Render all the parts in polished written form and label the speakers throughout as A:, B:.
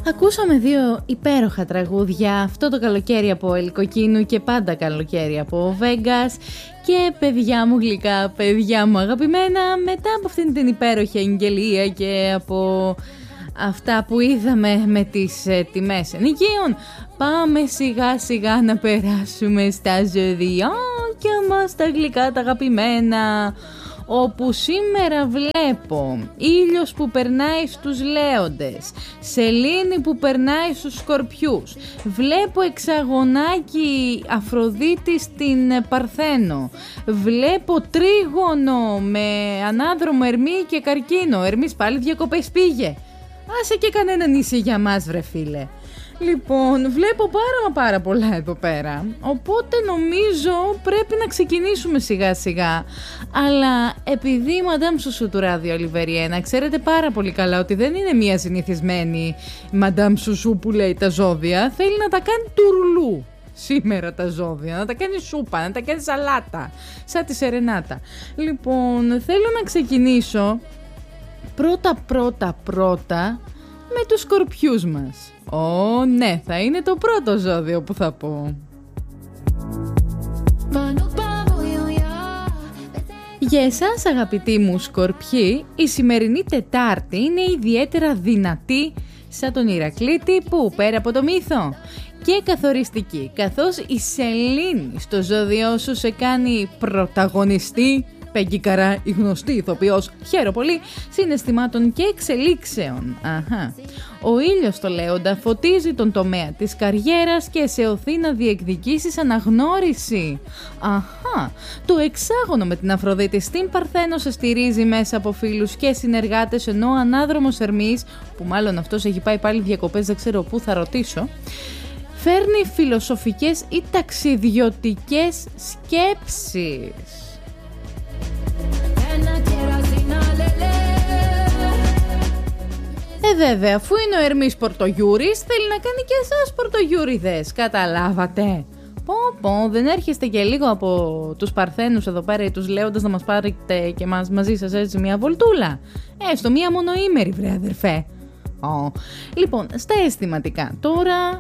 A: Ακούσαμε δύο υπέροχα τραγούδια αυτό το καλοκαίρι από Ελκοκίνου και πάντα καλοκαίρι από Βέγκας. Και παιδιά μου γλυκά, παιδιά μου αγαπημένα, μετά από αυτήν την υπέροχη αγγελία και από αυτά που είδαμε με τις τιμές ενοικίων, πάμε σιγά σιγά να περάσουμε στα ζωδιάκια μας, τα γλυκά τα αγαπημένα, όπου σήμερα βλέπω ήλιος που περνάει στους λέοντες, σελήνη που περνάει στους σκορπιούς, βλέπω εξαγωνάκι Αφροδίτη στην Παρθένο, βλέπω τρίγωνο με ανάδρομο Ερμή και Καρκίνο. Ερμής πάλι διακοπές πήγε, άσε και κανένα νησί για μας βρε φίλε. Λοιπόν, βλέπω πάρα πολλά εδώ πέρα, οπότε νομίζω πρέπει να ξεκινήσουμε σιγά σιγά. Αλλά επειδή η Μαντάμ Σουσού του Ράδιο Ολιβεριένα, ξέρετε πάρα πολύ καλά ότι δεν είναι μια συνηθισμένη Μαντάμ Σουσού που λέει τα ζώδια, θέλει να τα κάνει τουρλού σήμερα τα ζώδια, να τα κάνει σούπα, να τα κάνει σαλάτα, σαν τη Σερενάτα. Λοιπόν, θέλω να ξεκινήσω πρώτα με τους σκορπιούς μας. Ναι, θα είναι το πρώτο ζώδιο που θα πω. Για εσάς αγαπητοί μου σκορπιοί, η σημερινή Τετάρτη είναι ιδιαίτερα δυνατή σαν τον Ηρακλήτη που πέρα από το μύθο και καθοριστική, καθώς η σελήνη στο ζώδιό σου σε κάνει πρωταγωνιστή. Πέγγι Καρά, η γνωστή ηθοποιός, χαίρο πολύ, συναισθημάτων και εξελίξεων. Ο ήλιος στο Λέοντα φωτίζει τον τομέα της καριέρας και σε οθεί να διεκδικήσεις αναγνώριση. Το εξάγωνο με την Αφροδίτη στην Παρθένο σε στηρίζει μέσα από φίλους και συνεργάτες, ενώ ο ανάδρομος Ερμής, που μάλλον αυτός έχει πάει πάλι διακοπές, δεν ξέρω πού, θα ρωτήσω, φέρνει φιλοσοφικές ή ταξιδιωτικές σκέψεις. Βέβαια, αφού είναι ο Ερμής Πορτογιούρης, θέλει να κάνει και εσάς Πορτογιούριδες, καταλάβατε. Δεν έρχεστε και λίγο από τους Παρθένους εδώ πέρα ή τους Λέοντες να μας πάρετε και μαζί σας έτσι μια βολτούλα? Έστω μια μονοήμερη βρε αδερφέ. Λοιπόν, στα αισθηματικά τώρα,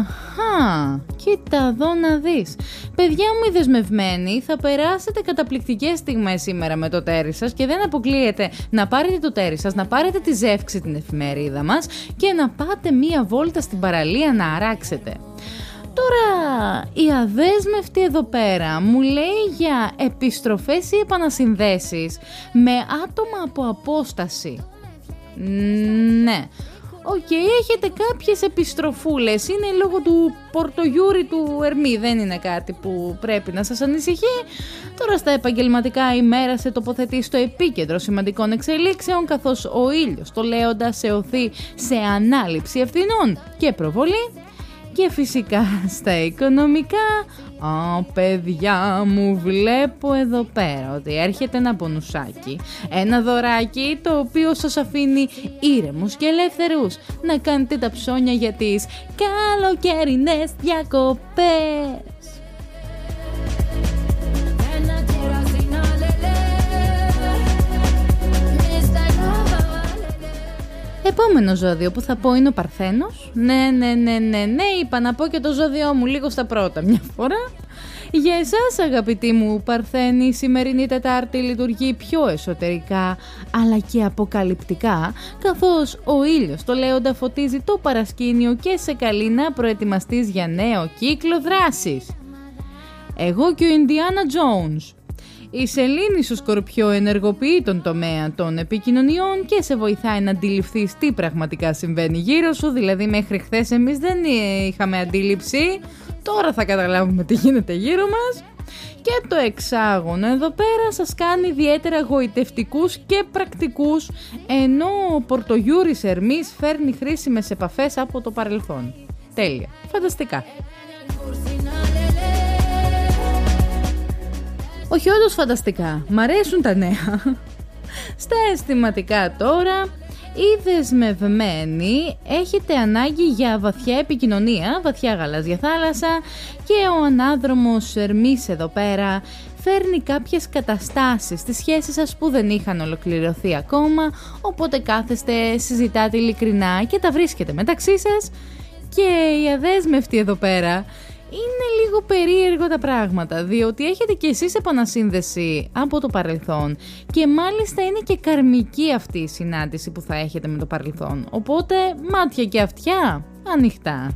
A: κοίτα εδώ να δεις. Παιδιά μου οι δεσμευμένοι, θα περάσετε καταπληκτικές στιγμές σήμερα με το τέρι σας και δεν αποκλείεται να πάρετε το τέρι σας, να πάρετε τη Ζεύξη την εφημερίδα μας και να πάτε μία βόλτα στην παραλία να αράξετε. Τώρα, η αδέσμευτη εδώ πέρα μου λέει για επιστροφές ή επανασυνδέσεις με άτομα από απόσταση. Ναι, έχετε κάποιες επιστροφούλες, είναι λόγω του Πορτογιούρη του Ερμή, δεν είναι κάτι που πρέπει να σας ανησυχεί. Τώρα στα επαγγελματικά η μέρα σε τοποθετεί στο επίκεντρο σημαντικών εξελίξεων, καθώς ο ήλιος το Λέοντα σε οθεί σε ανάληψη ευθυνών και προβολή. Και φυσικά στα οικονομικά, παιδιά μου, βλέπω εδώ πέρα ότι έρχεται ένα μπονουσάκι, ένα δωράκι το οποίο σας αφήνει ήρεμους και ελεύθερους να κάνετε τα ψώνια για τις καλοκαιρινές διακοπές. Επόμενο ζώδιο που θα πω είναι ο Παρθένος. Ναι, είπα να πω και το ζώδιό μου λίγο στα πρώτα μια φορά. Για εσάς αγαπητοί μου Παρθένοι, η σημερινή Τετάρτη λειτουργεί πιο εσωτερικά αλλά και αποκαλυπτικά, καθώς ο ήλιος το Λέοντα φωτίζει το παρασκήνιο και σε καλεί να προετοιμαστείς για νέο κύκλο δράσης. Εγώ και ο Ινδιάνα Τζόουνς. Η σελήνη στο Σκορπιό ενεργοποιεί τον τομέα των επικοινωνιών και σε βοηθάει να αντιληφθείς τι πραγματικά συμβαίνει γύρω σου, δηλαδή μέχρι χθες εμείς δεν είχαμε αντίληψη, τώρα θα καταλάβουμε τι γίνεται γύρω μας. Και το εξάγωνο εδώ πέρα σας κάνει ιδιαίτερα γοητευτικούς και πρακτικούς, ενώ ο Πορτογιούρης Ερμής φέρνει χρήσιμες επαφές από το παρελθόν. Τέλεια, φανταστικά. Όχι, όντως φανταστικά. Μ' αρέσουν τα νέα. Στα αισθηματικά τώρα, οι δεσμευμένοι έχετε ανάγκη για βαθιά επικοινωνία, βαθιά γαλάζια θάλασσα, και ο ανάδρομος Ερμής εδώ πέρα φέρνει κάποιες καταστάσεις στις σχέσεις σας που δεν είχαν ολοκληρωθεί ακόμα, οπότε κάθεστε, συζητάτε ειλικρινά και τα βρίσκετε μεταξύ σας. Και η αδέσμευτη εδώ πέρα είναι λίγο περίεργο τα πράγματα, διότι έχετε κι εσείς επανασύνδεση από το παρελθόν και μάλιστα είναι και καρμική αυτή η συνάντηση που θα έχετε με το παρελθόν, οπότε μάτια και αυτιά ανοιχτά.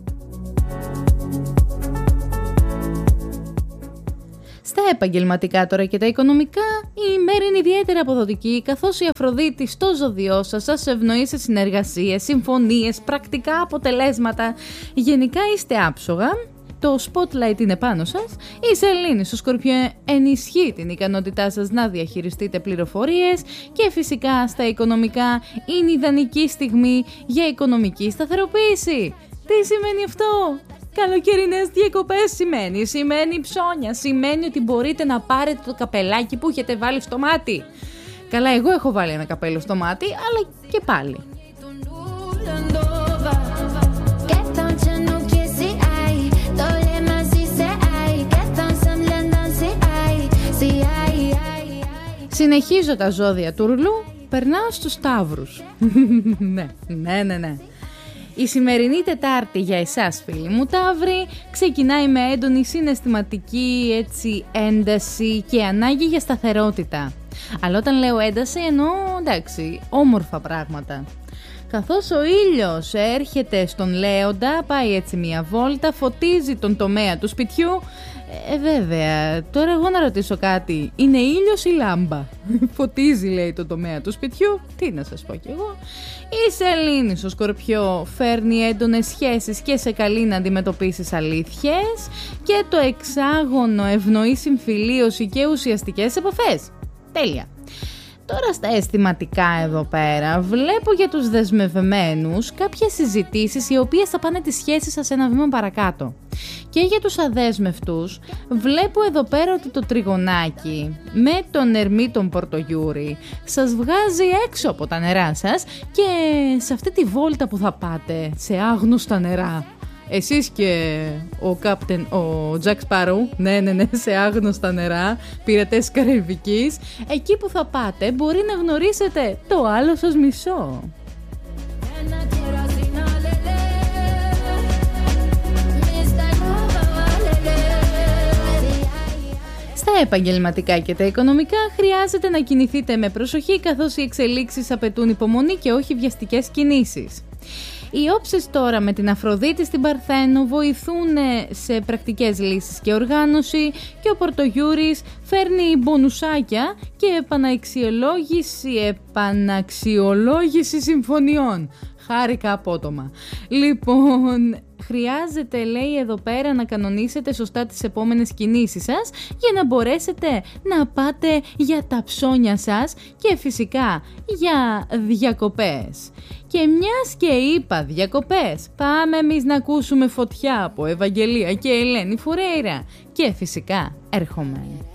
A: Στα επαγγελματικά τώρα και τα οικονομικά, η ημέρα είναι ιδιαίτερα αποδοτική, καθώς η Αφροδίτη στο ζώδιό σας ευνοεί σε συνεργασίες, συμφωνίες, πρακτικά αποτελέσματα. Γενικά είστε άψογα, το spotlight είναι πάνω σας, η Σελήνη στο Σκορπιό ενισχύει την ικανότητά σας να διαχειριστείτε πληροφορίες και φυσικά στα οικονομικά είναι ιδανική στιγμή για οικονομική σταθεροποίηση. Τι σημαίνει αυτό? Καλοκαιρινές διακοπές σημαίνει ψώνια, σημαίνει ότι μπορείτε να πάρετε το καπελάκι που έχετε βάλει στο μάτι. Καλά, εγώ έχω βάλει ένα καπέλο στο μάτι, αλλά και πάλι. Συνεχίζω τα ζώδια τουρλού, περνάω στους Σταύρους. Ναι. Η σημερινή Τετάρτη για εσάς, φίλοι μου Ταύροι, ξεκινάει με έντονη συναισθηματική ένταση και ανάγκη για σταθερότητα. Αλλά όταν λέω ένταση εννοώ, εντάξει, όμορφα πράγματα. Καθώς ο ήλιος έρχεται στον Λέοντα, πάει έτσι μια βόλτα, φωτίζει τον τομέα του σπιτιού. Βέβαια, τώρα εγώ να ρωτήσω κάτι, είναι ήλιος ή λάμπα? Φωτίζει, λέει, το τομέα του σπιτιού, τι να σας πω κι εγώ. Η Σελήνη στο Σκορπιό φέρνει έντονες σχέσεις και σε καλεί να αντιμετωπίσεις αλήθειες και το εξάγωνο ευνοεί συμφιλίωση και ουσιαστικές επαφές. Τέλεια. Τώρα στα αισθηματικά εδώ πέρα βλέπω για τους δεσμευμένους κάποιες συζητήσεις οι οποίες θα πάνε τις σχέσεις σας ένα βήμα παρακάτω. Και για τους αδέσμευτους βλέπω εδώ πέρα ότι το τριγωνάκι με τον Ερμή τον Πορτογιούρη σας βγάζει έξω από τα νερά σας και σε αυτή τη βόλτα που θα πάτε σε άγνωστα νερά. Εσείς και ο Τζακ Σπάρου, ναι, σε άγνωστα νερά, πειρατές Καραϊβικής, εκεί που θα πάτε μπορεί να γνωρίσετε το άλλο σας μισό. Στα επαγγελματικά και τα οικονομικά χρειάζεται να κινηθείτε με προσοχή, καθώς οι εξελίξεις απαιτούν υπομονή και όχι βιαστικές κινήσεις. Οι όψεις τώρα με την Αφροδίτη στην Παρθένο βοηθούν σε πρακτικές λύσεις και οργάνωση και ο Πορτογιούρης φέρνει μπονουσάκια και επαναξιολόγηση συμφωνιών. Χάρηκα απότομα. Λοιπόν, χρειάζεται, λέει εδώ πέρα, να κανονίσετε σωστά τις επόμενες κινήσεις σας για να μπορέσετε να πάτε για τα ψώνια σας και φυσικά για διακοπές. Και μιας και είπα διακοπές, πάμε εμείς να ακούσουμε Φωτιά από Ευαγγελία και Ελένη Φουρέιρα και φυσικά έρχομαι.